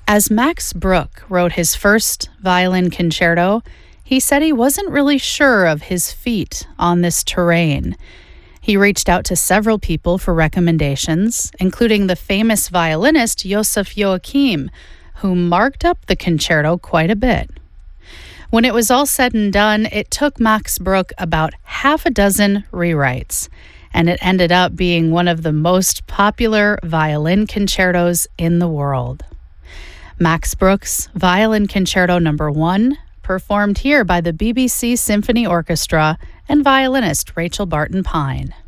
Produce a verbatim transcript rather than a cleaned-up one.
As Max Bruch wrote his first violin concerto, he said he wasn't really sure of his feet on this terrain. He reached out to several people for recommendations, including the famous violinist Joseph Joachim, who marked up the concerto quite a bit. When it was all said and done, it took Max Bruch about half a dozen rewrites, and it ended up being one of the most popular violin concertos in the world. Max Bruch's Violin Concerto Number One, performed here by the B B C Symphony Orchestra and violinist Rachel Barton Pine.